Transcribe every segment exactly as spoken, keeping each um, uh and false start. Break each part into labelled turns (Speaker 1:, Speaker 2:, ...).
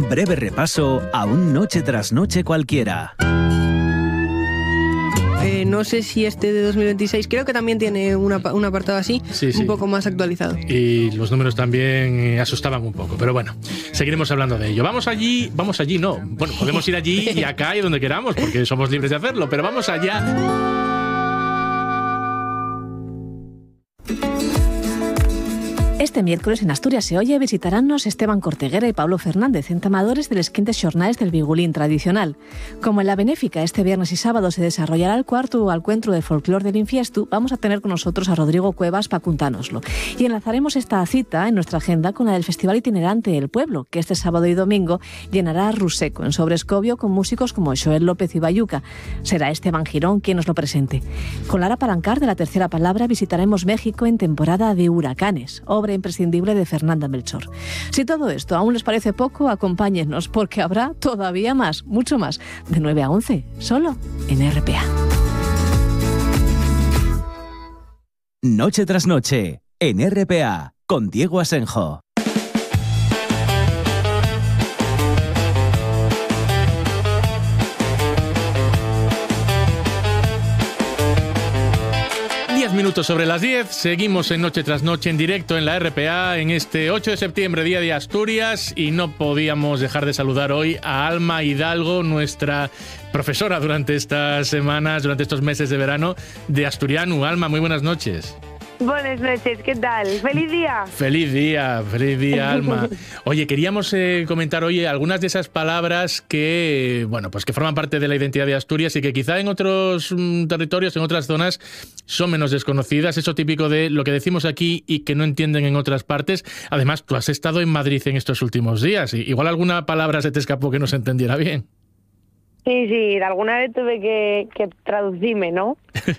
Speaker 1: Un breve repaso a un noche tras noche cualquiera.
Speaker 2: Eh, no sé si este de dos mil veintiséis, creo que también tiene una, un apartado así,
Speaker 3: sí, sí.
Speaker 2: un poco más actualizado.
Speaker 3: Y los números también asustaban un poco, pero bueno, seguiremos hablando de ello. Vamos allí, vamos allí, no. Bueno, podemos ir allí y acá y donde queramos, porque somos libres de hacerlo, pero vamos allá.
Speaker 4: Este miércoles en Asturias se oye visitaránnos Esteban Corteguera y Pablo Fernández, entamadores de les quintes xornais del Vigulín tradicional. Como en la Benéfica este viernes y sábado se desarrollará el cuarto encuentro de folclor del Infiestu, vamos a tener con nosotros a Rodrigo Cuevas para contárnoslo. Y enlazaremos esta cita en nuestra agenda con la del Festival Itinerante El Pueblo, que este sábado y domingo llenará Ruseco en Sobrescobio con músicos como Joel López y Bayuca. Será Esteban Girón quien nos lo presente. Con Lara Palancar de La Tercera Palabra visitaremos México en temporada de huracanes, obra imprescindible de Fernanda Melchor. Si todo esto aún les parece poco, acompáñennos porque habrá todavía más, mucho más, de nueve a once, solo en R P A.
Speaker 1: Noche tras noche, en R P A, con Diego Asenjo.
Speaker 3: diez minutos sobre las diez, seguimos en Noche tras Noche en directo en la R P A en este ocho de septiembre, Día de Asturias, y no podíamos dejar de saludar hoy a Alma Hidalgo, nuestra profesora durante estas semanas, durante estos meses de verano de asturiano. Alma, muy buenas noches.
Speaker 5: Buenas noches, ¿qué tal? ¡Feliz día!
Speaker 3: Feliz día, feliz día, Alma. Oye, queríamos eh, comentar hoy algunas de esas palabras que, bueno, pues que forman parte de la identidad de Asturias y que quizá en otros mm, territorios, en otras zonas, son menos desconocidas. Eso típico de lo que decimos aquí y que no entienden en otras partes. Además, tú has estado en Madrid en estos últimos días y igual alguna palabra se te escapó que no se entendiera bien.
Speaker 5: Sí, sí, alguna vez tuve que, que traducirme, ¿no?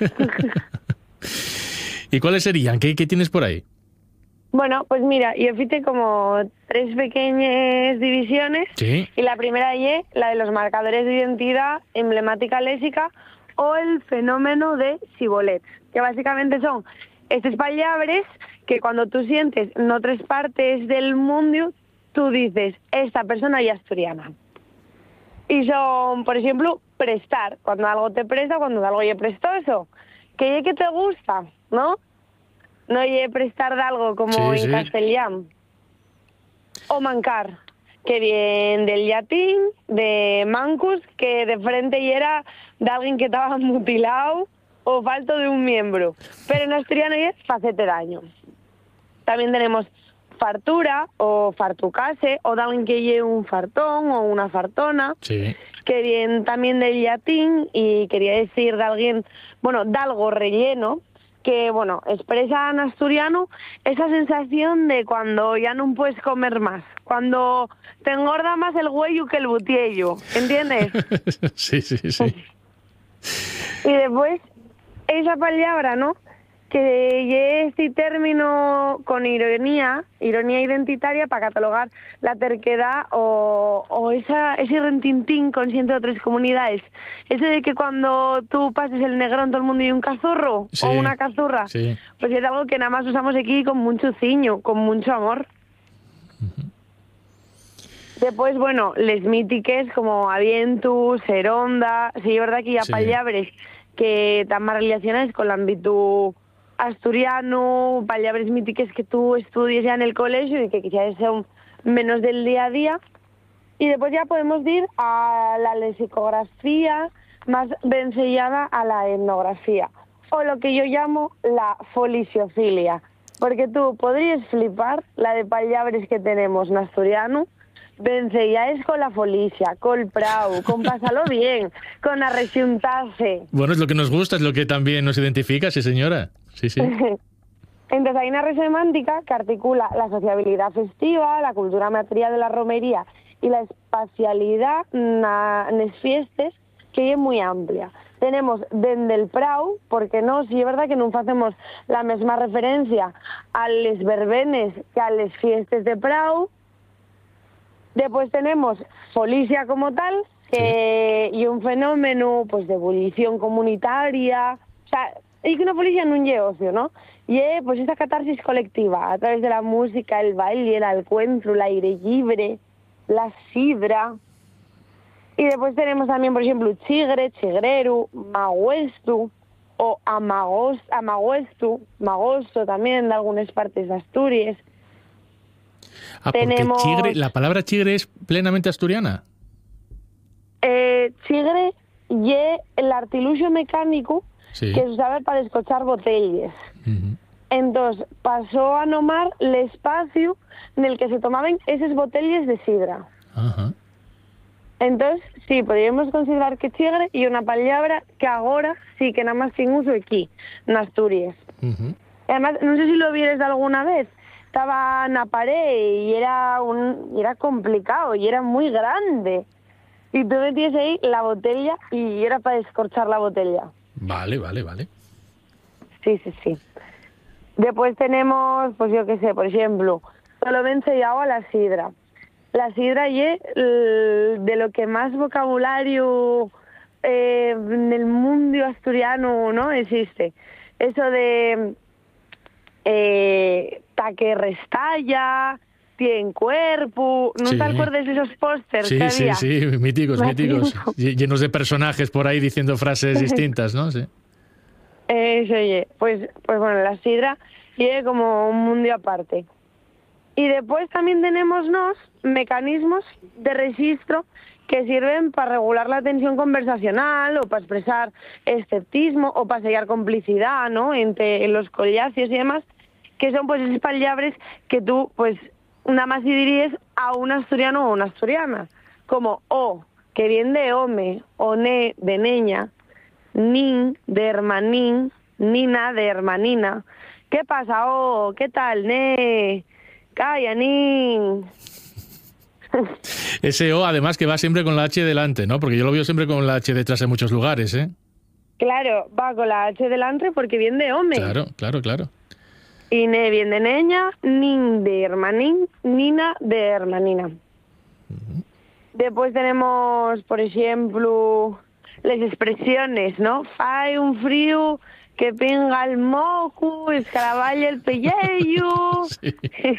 Speaker 3: ¿Y cuáles serían? ¿Qué, qué tienes por ahí?
Speaker 5: Bueno, pues mira, yo hice como tres pequeñas divisiones.
Speaker 3: Sí.
Speaker 5: Y la primera es la de los marcadores de identidad, emblemática léxica o el fenómeno de Sibolets, que básicamente son estos palabras que cuando tú sientes en otras partes del mundo, tú dices, esta persona es asturiana. Y son, por ejemplo, prestar, cuando algo te presta, cuando algo es prestoso. Que es que te gusta, ¿no? No es prestar de algo como
Speaker 3: sí,
Speaker 5: en
Speaker 3: sí.
Speaker 5: castellano. O mancar, que viene del latín, de mancus, que de frente y era de alguien que estaba mutilado o falto de un miembro. Pero en asturiano es facete daño. También tenemos fartura o fartucase, o de alguien que lleve un fartón o una fartona.
Speaker 3: Sí.
Speaker 5: Que viene también del latín y quería decir de alguien, bueno, de algo relleno, que, bueno, expresa en asturiano esa sensación de cuando ya no puedes comer más, cuando te engorda más el huello que el butiello, ¿entiendes?
Speaker 3: Sí, sí, sí.
Speaker 5: Y después, esa palabra, ¿no?, que es este término con ironía, ironía identitaria, para catalogar la terquedad o, o esa, ese rentintín consciente de otras comunidades. Eso de que cuando tú pases el negrón todo el mundo y un cazurro,
Speaker 3: sí,
Speaker 5: o una cazurra,
Speaker 3: sí.
Speaker 5: Pues es algo que nada más usamos aquí con mucho ciño, con mucho amor. Uh-huh. Después, bueno, les mítiques como avientus, seronda, sí, es verdad que ya sí. Palabras que están más relacionadas con el ámbito asturiano, palabras míticas que tú estudies ya en el colegio y que quizás son menos del día a día. Y después ya podemos ir a la lexicografía más vencellada a la etnografía, o lo que yo llamo la foliciofilia, porque tú podrías flipar la de palabras que tenemos en asturiano, vencellaes con la folicia, con prau, con pásalo bien, con arrexuntarse.
Speaker 3: Bueno, es lo que nos gusta, es lo que también nos identifica, sí señora. Sí, sí.
Speaker 5: Entonces hay una red semántica que articula la sociabilidad festiva, la cultura material de la romería y la espacialidad en las fiestas, que es muy amplia. Tenemos desde el prau, porque no, sí es verdad que no hacemos la misma referencia a les verbenes que a les fiestas de prau. Después tenemos folicia como tal, que sí. Y un fenómeno pues de ebullición comunitaria, o sea, y que una folicia no es ocio, ¿no? Y es pues esa catarsis colectiva, a través de la música, el baile, el encuentro, el aire libre. la sidra. Y después tenemos también, por ejemplo, chigre, chigreru, maguestu o amagos, amaguestu, magosto también de algunas partes de Asturias.
Speaker 3: Ah,
Speaker 5: tenemos...
Speaker 3: porque chigre, la palabra chigre es plenamente asturiana.
Speaker 5: Eh, chigre y el artilugio mecánico
Speaker 3: sí.
Speaker 5: que se usaba para descochar botellas.
Speaker 3: Uh-huh.
Speaker 5: Entonces pasó a nomar el espacio en el que se tomaban esas botellas de sidra.
Speaker 3: Uh-huh.
Speaker 5: Entonces, sí, podríamos considerar que chigre y una palabra que ahora sí que nada más tiene uso aquí, en Asturias.
Speaker 3: Uh-huh.
Speaker 5: Además, no sé si lo vieres alguna vez, estaba en la pared y era, un, y era complicado y era muy grande. Y tú metías ahí la botella y era para descorchar la botella.
Speaker 3: Vale, vale, vale.
Speaker 5: Sí, sí, sí. Después tenemos, pues yo qué sé, por ejemplo, solo ven sellado a la sidra. La sidra y de lo que más vocabulario eh, en el mundo asturiano no existe. Eso de eh, taque restalla, tiene cuerpo, ¿no
Speaker 3: sí.
Speaker 5: te acuerdas de esos pósters
Speaker 3: sí,
Speaker 5: que había?
Speaker 3: Sí, sí, míticos, míticos, llenos de personajes por ahí diciendo frases distintas, ¿no? Sí.
Speaker 5: Eso, oye, pues, pues bueno, la sidra tiene como un mundo aparte. Y después también tenemos nos mecanismos de registro que sirven para regular la tensión conversacional o para expresar escepticismo o para sellar complicidad, ¿no?, entre los collacios y demás, que son pues esas palabras que tú pues nada más dirías a un asturiano o una asturiana, como o, que viene de home, o ne, de neña, nin, de hermanín, nina, de hermanina. ¿Qué pasa? Oh, ¿qué tal? Ne, calla, nin.
Speaker 3: Ese O, además, que va siempre con la H delante, ¿no? Porque yo lo veo siempre con la H detrás en muchos lugares, ¿eh?
Speaker 5: Claro, va con la H delante porque viene de home.
Speaker 3: Claro, claro, claro.
Speaker 5: Y ne viene de neña, nin de hermanín, nina de hermanina. Uh-huh. Después tenemos, por ejemplo, las expresiones, ¿no? Fai un frío que pinga el moco, escaraballa el pellejo. Sí.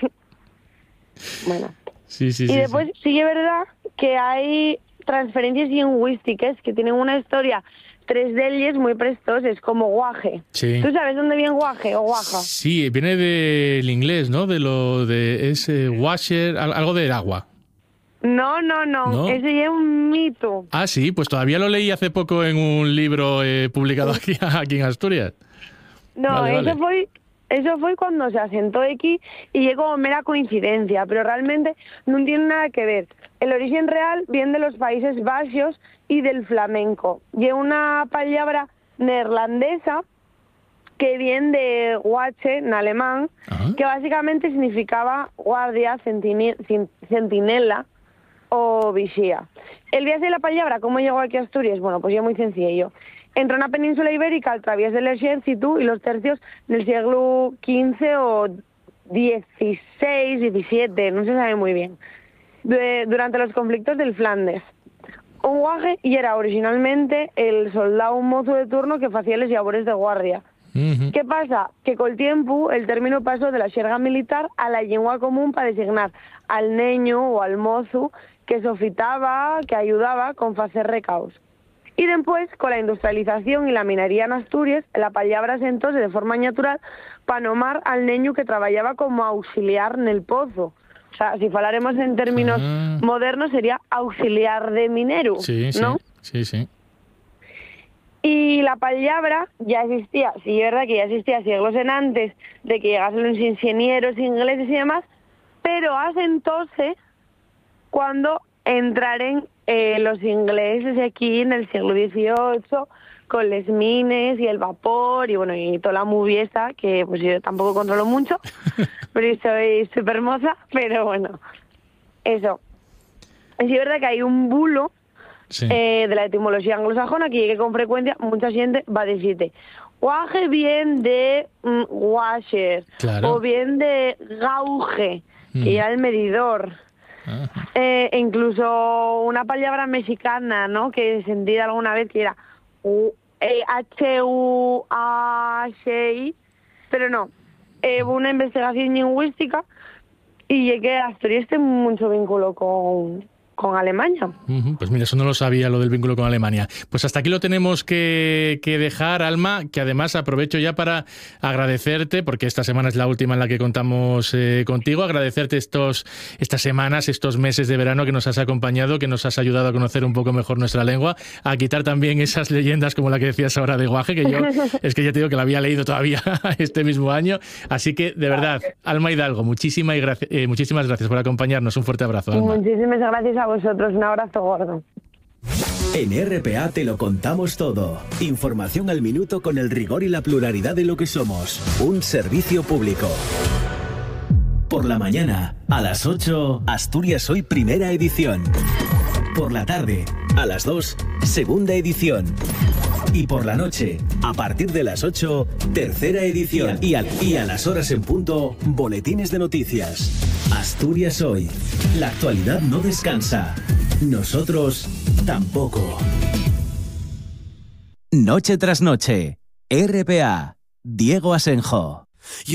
Speaker 5: Bueno.
Speaker 3: Sí, sí,
Speaker 5: y
Speaker 3: sí,
Speaker 5: después
Speaker 3: sí.
Speaker 5: sí es verdad que hay transferencias lingüísticas que tienen una historia, tres de ellas muy prestosas, como guaje.
Speaker 3: Sí.
Speaker 5: ¿Tú sabes dónde viene guaje o guaja?
Speaker 3: Sí, viene del inglés, ¿no? De lo de ese washer, algo del agua.
Speaker 5: No, no, no, no, ese es un mito.
Speaker 3: Ah, sí, pues todavía lo leí hace poco en un libro eh, publicado aquí, aquí en Asturias.
Speaker 5: No, vale, eso vale. fue... Eso fue cuando se asentó aquí y llegó mera coincidencia, pero realmente no tiene nada que ver. El origen real viene de los Países Bajos y del flamenco. Y es una palabra neerlandesa que viene de guache, en alemán, ajá, que básicamente significaba guardia, centinela o vigía. El viaje de la palabra, ¿cómo llegó aquí a Asturias? Bueno, pues ya muy sencillo. Entró en la península ibérica al través del ejército y los tercios del siglo quince o dieciséis, diecisiete, no se sabe muy bien, de, durante los conflictos del Flandes. Un guaje y era originalmente el soldado mozo de turno que hacía las labores de guardia. Uh-huh. ¿Qué pasa? Que con el tiempo el término pasó de la jerga militar a la lengua común para designar al niño o al mozo que sofitaba, que ayudaba con hacer recaos. Y después, con la industrialización y la minería en Asturias, la palabra sentóse de forma natural para nomar al niño que trabajaba como auxiliar en el pozo. O sea, si falaremos en términos ah. modernos, sería auxiliar de minero,
Speaker 3: sí,
Speaker 5: ¿no?
Speaker 3: Sí, sí, sí.
Speaker 5: Y la palabra ya existía, sí, es verdad que ya existía siglos en antes de que llegasen los ingenieros ingleses y demás, pero asentóse cuando entraren eh, los ingleses aquí en el siglo dieciocho con les mines y el vapor y bueno y toda la moviesa que pues yo tampoco controlo mucho pero soy súper moza, pero bueno, eso. Es verdad que hay un bulo sí. eh, de la etimología anglosajona que llegue con frecuencia, mucha gente va a decirte guaje bien de mm, washer, claro, o bien de gauge, mm. que era el medidor. Eh, e incluso una palabra mexicana, ¿no?, que sentí alguna vez que era H U A X I, pero no, eh, hubo una investigación lingüística y es que Asturias tiene mucho vínculo con, con Alemania.
Speaker 3: Uh-huh. Pues mira, eso no lo sabía, lo del vínculo con Alemania. Pues hasta aquí lo tenemos que, que dejar, Alma, que además aprovecho ya para agradecerte, porque esta semana es la última en la que contamos eh, contigo, agradecerte estos, estas semanas, estos meses de verano que nos has acompañado, que nos has ayudado a conocer un poco mejor nuestra lengua, a quitar también esas leyendas como la que decías ahora de Guaje, que yo es que ya te digo que la había leído todavía este mismo año. Así que, de verdad, Alma Hidalgo, muchísimas, gracias, eh, muchísimas gracias por acompañarnos. Un fuerte abrazo, Alma.
Speaker 5: Muchísimas gracias a vosotros, un abrazo gordo.
Speaker 1: En R P A te lo contamos todo. Información al minuto con el rigor y la pluralidad de lo que somos. Un servicio público. Por la mañana, a las ocho, Asturias Hoy, primera edición. Por la tarde, a las dos, segunda edición. Y por la noche, a partir de las ocho, tercera edición. Y a, y a las horas en punto, boletines de noticias. Asturias Hoy. La actualidad no descansa. Nosotros tampoco. Noche tras noche. R P A. Diego Asenjo.